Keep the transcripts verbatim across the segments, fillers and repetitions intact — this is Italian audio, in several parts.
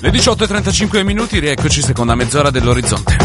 Le diciotto e trentacinque minuti, rieccoci, seconda mezz'ora dell'Orizzonte.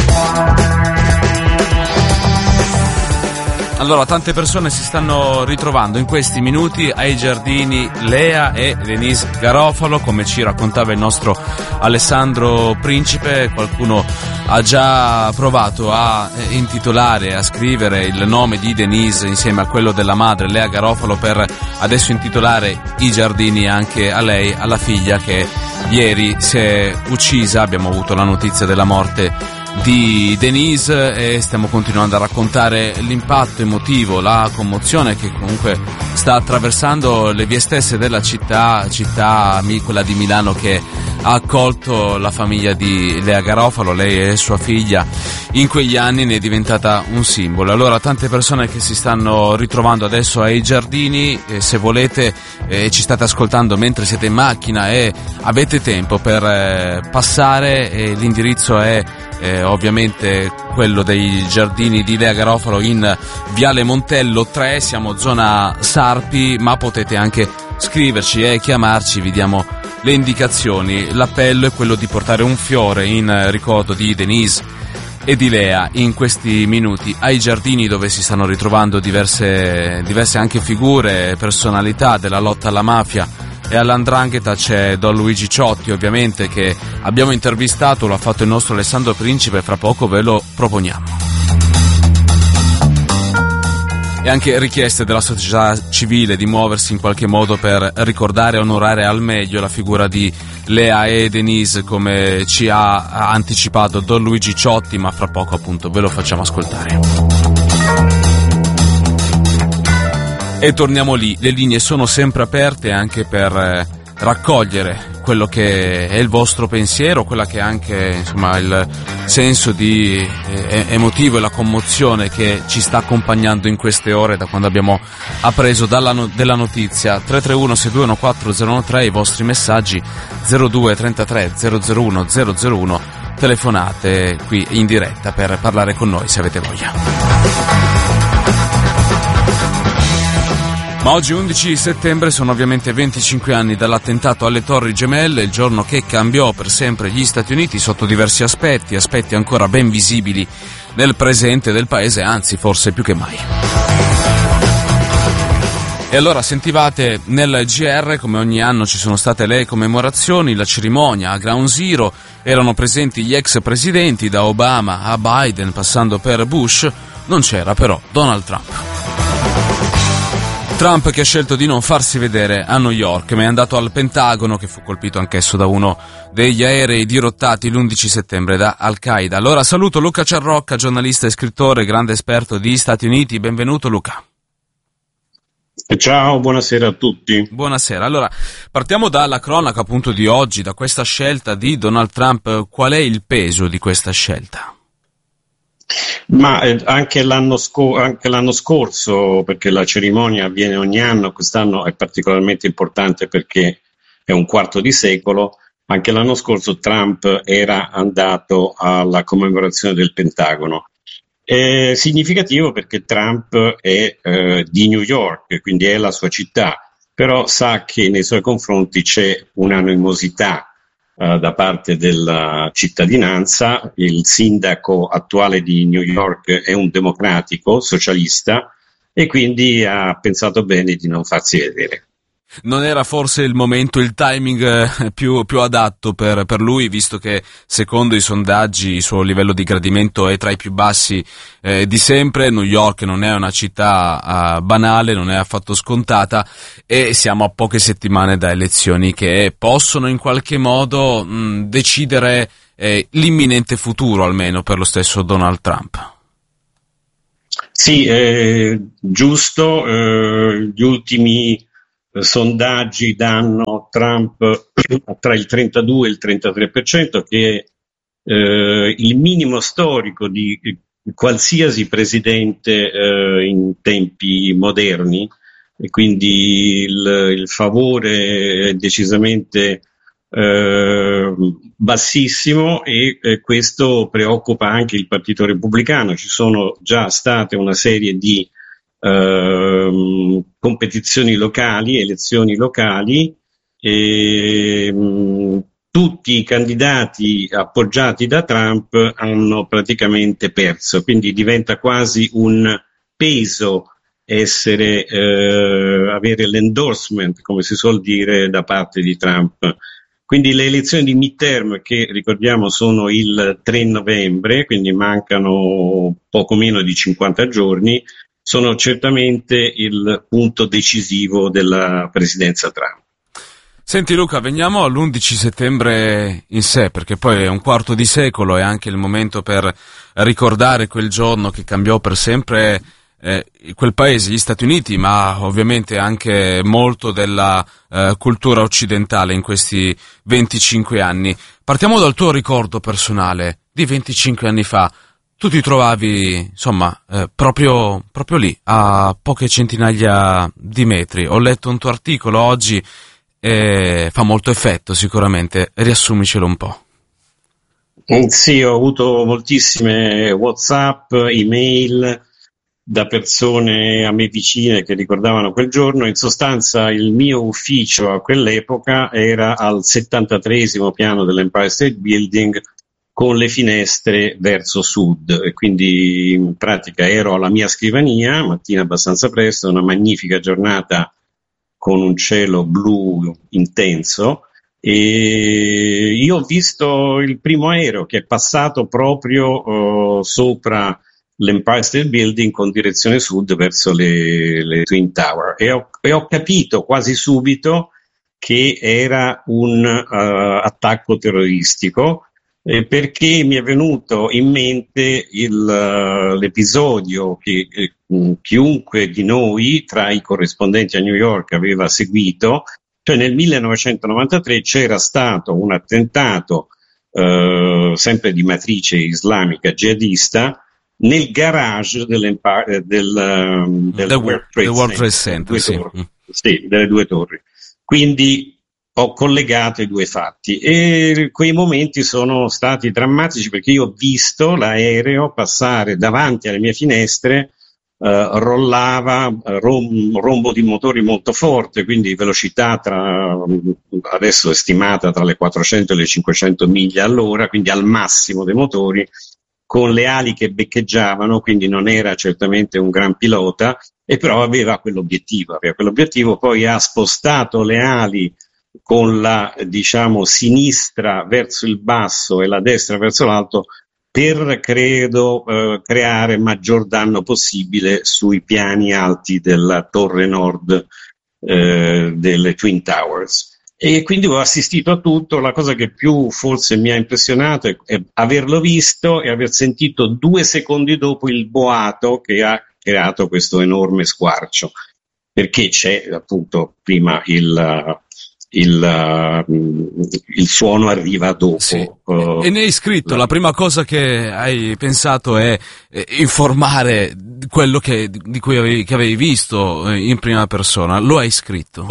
Allora, tante persone si stanno ritrovando in questi minuti ai giardini Lea e Denise Garofalo, come ci raccontava il nostro Alessandro Principe. Qualcuno ha già provato a intitolare, a scrivere il nome di Denise insieme a quello della madre Lea Garofalo per adesso intitolare i giardini anche a lei, alla figlia che ieri si è uccisa. Abbiamo avuto la notizia della morte di Denise e stiamo continuando a raccontare l'impatto emotivo, la commozione che comunque sta attraversando le vie stesse della città, città quella di Milano, che ha accolto la famiglia di Lea Garofalo. Lei e sua figlia in quegli anni ne è diventata un simbolo. Allora, tante persone che si stanno ritrovando adesso ai giardini, e se volete eh, ci state ascoltando mentre siete in macchina e avete tempo per eh, passare, e l'indirizzo è Eh, ovviamente quello dei giardini di Lea Garofalo in Viale Montello tre, siamo zona Sarpi, ma potete anche scriverci e chiamarci, vi diamo le indicazioni. L'appello è quello di portare un fiore in ricordo di Denise e di Lea in questi minuti ai giardini, dove si stanno ritrovando diverse, diverse anche figure, personalità della lotta alla mafia e all'andrangheta. C'è Don Luigi Ciotti, ovviamente, che abbiamo intervistato, lo ha fatto il nostro Alessandro Principe, fra poco ve lo proponiamo. E anche richieste della società civile di muoversi in qualche modo per ricordare e onorare al meglio la figura di Lea e Denise, come ci ha anticipato Don Luigi Ciotti, ma fra poco appunto ve lo facciamo ascoltare. E torniamo lì, le linee sono sempre aperte anche per eh, raccogliere quello che è il vostro pensiero, quella che è anche, insomma, il senso di eh, emotivo e la commozione che ci sta accompagnando in queste ore da quando abbiamo appreso dalla no- della notizia. Tre tre uno sei due uno quattro zero uno tre, i vostri messaggi zero due trentatré zero zero uno zero zero uno, telefonate qui in diretta per parlare con noi se avete voglia. Ma oggi undici settembre sono ovviamente venticinque anni dall'attentato alle Torri Gemelle, il giorno che cambiò per sempre gli Stati Uniti sotto diversi aspetti, aspetti ancora ben visibili nel presente del paese, anzi forse più che mai. E allora sentivate nel G R, come ogni anno ci sono state le commemorazioni, la cerimonia a Ground Zero, erano presenti gli ex presidenti da Obama a Biden passando per Bush, non c'era però Donald Trump. Trump che ha scelto di non farsi vedere a New York, ma è andato al Pentagono, che fu colpito anch'esso da uno degli aerei dirottati l'undici settembre da Al-Qaeda. Allora saluto Luca Ciarrocca, giornalista e scrittore, grande esperto di Stati Uniti. Benvenuto Luca. Ciao, buonasera a tutti. Buonasera. Allora, partiamo dalla cronaca appunto di oggi, da questa scelta di Donald Trump. Qual è il peso di questa scelta? Ma eh, anche, l'anno sco- anche l'anno scorso, perché la cerimonia avviene ogni anno, quest'anno è particolarmente importante perché è un quarto di secolo, anche l'anno scorso Trump era andato alla commemorazione del Pentagono. È significativo perché Trump è eh, di New York, quindi è la sua città, però sa che nei suoi confronti c'è un'animosità Uh, da parte della cittadinanza. Il sindaco attuale di New York è un democratico, socialista, e quindi ha pensato bene di non farsi vedere. Non era forse il momento, il timing eh, più, più adatto per, per lui, visto che secondo i sondaggi il suo livello di gradimento è tra i più bassi eh, di sempre. New York non è una città eh, banale, non è affatto scontata, e siamo a poche settimane da elezioni che possono in qualche modo mh, decidere eh, l'imminente futuro, almeno per lo stesso Donald Trump. Sì, eh, giusto, eh, gli ultimi sondaggi danno Trump tra il trentadue e il trentatré per cento, che è eh, il minimo storico di qualsiasi presidente eh, in tempi moderni, e quindi il, il favore è decisamente eh, bassissimo, e eh, questo preoccupa anche il Partito Repubblicano. Ci sono già state una serie di Uh, competizioni locali, elezioni locali, e um, tutti tutti i candidati appoggiati da Trump hanno praticamente perso, quindi diventa quasi un peso essere eh, avere l'endorsement, come si suol dire, da parte di Trump. Quindi le elezioni di midterm, che ricordiamo sono il tre novembre, quindi mancano poco meno di cinquanta giorni, sono certamente il punto decisivo della presidenza Trump. Senti Luca, veniamo all'undici settembre in sé, perché poi è un quarto di secolo, è anche il momento per ricordare quel giorno che cambiò per sempre eh, quel paese, gli Stati Uniti, ma ovviamente anche molto della eh, cultura occidentale in questi venticinque anni. Partiamo dal tuo ricordo personale di venticinque anni fa. Tu ti trovavi, insomma, eh, proprio, proprio lì, a poche centinaia di metri. Ho letto un tuo articolo oggi e fa molto effetto sicuramente. Riassumicelo un po'. Sì, ho avuto moltissime WhatsApp, email da persone a me vicine che ricordavano quel giorno. In sostanza il mio ufficio a quell'epoca era al settantatreesimo piano dell'Empire State Building con le finestre verso sud, e quindi in pratica ero alla mia scrivania, mattina abbastanza presto, una magnifica giornata con un cielo blu intenso, e io ho visto il primo aereo che è passato proprio uh, sopra l'Empire State Building con direzione sud verso le, le Twin Tower, e ho, e ho capito quasi subito che era un uh, attacco terroristico, eh, perché mi è venuto in mente il, uh, l'episodio che eh, chiunque di noi tra i corrispondenti a New York aveva seguito, cioè nel millenovecentonovantatré c'era stato un attentato uh, sempre di matrice islamica jihadista nel garage dell'Empire, del, um, del The World Trade World Trade Center, Center, sì. Sì, delle due torri. Quindi ho collegato i due fatti, e quei momenti sono stati drammatici perché io ho visto l'aereo passare davanti alle mie finestre, eh, rollava, rom, rombo di motori molto forte, quindi velocità tra, adesso è stimata tra le quattrocento e le cinquecento miglia all'ora, quindi al massimo dei motori, con le ali che beccheggiavano, quindi non era certamente un gran pilota, e però aveva quell'obiettivo, aveva quell'obiettivo, poi ha spostato le ali con la, diciamo, sinistra verso il basso e la destra verso l'alto per, credo, eh, creare maggior danno possibile sui piani alti della torre nord eh, delle Twin Towers. E quindi ho assistito a tutto. La cosa che più forse mi ha impressionato è, è averlo visto e aver sentito due secondi dopo il boato che ha creato questo enorme squarcio, perché c'è appunto prima il, il, il suono arriva dopo. Sì. Uh, e ne hai scritto, la... la prima cosa che hai pensato è eh, informare quello che, di cui avevi, che avevi visto eh, in prima persona. Lo hai scritto?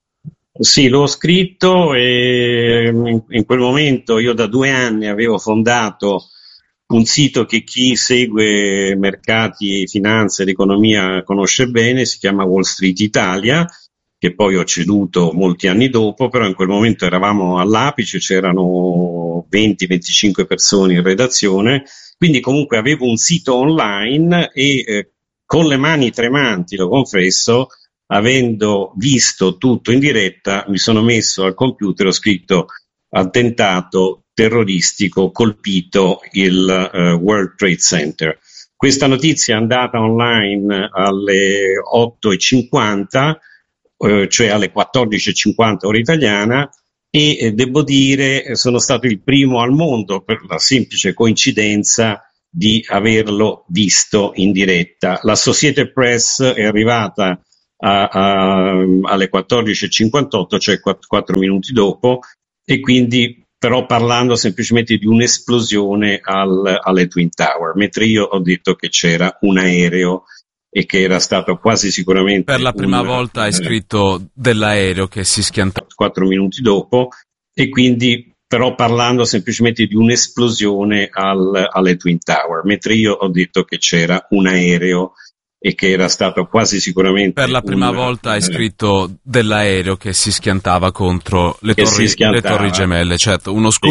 Sì, l'ho scritto, e in, in quel momento io da due anni avevo fondato un sito che chi segue mercati, finanza ed economia conosce bene, si chiama Wall Street Italia, che poi ho ceduto molti anni dopo, però in quel momento eravamo all'apice, c'erano venti venticinque persone in redazione, quindi comunque avevo un sito online e eh, con le mani tremanti, lo confesso, avendo visto tutto in diretta, mi sono messo al computer, ho scritto attentato terroristico, colpito il uh, World Trade Center. Questa notizia è andata online alle otto e cinquanta, eh, cioè alle quattordici e cinquanta ora italiana, e eh, devo dire sono stato il primo al mondo, per la semplice coincidenza di averlo visto in diretta. La Associated Press è arrivata A, a, alle quattordici e cinquantotto, cioè quattro minuti dopo, e quindi però parlando semplicemente di un'esplosione al, alle Twin Tower, mentre io ho detto che c'era un aereo e che era stato quasi sicuramente per la prima un, volta hai scritto dell'aereo che si schiantava quattro minuti dopo, e quindi però parlando semplicemente di un'esplosione al, alle Twin Tower, mentre io ho detto che c'era un aereo e che era stato quasi sicuramente per la prima un, volta hai scritto dell'aereo che si schiantava contro le, torri, schiantava. le torri gemelle, certo, uno scu-